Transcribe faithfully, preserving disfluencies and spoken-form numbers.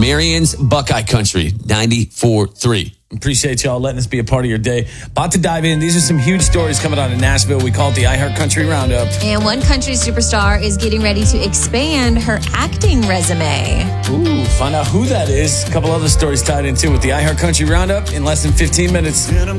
Marion's Buckeye Country, ninety-four three. Appreciate y'all letting us be a part of your day. About to dive in. These are some huge stories coming out of Nashville. We call it the iHeart Country Roundup. And one country superstar is getting ready to expand her acting resume. Ooh, find out who that is. A couple other stories tied in too with the iHeart Country Roundup in less than fifteen minutes.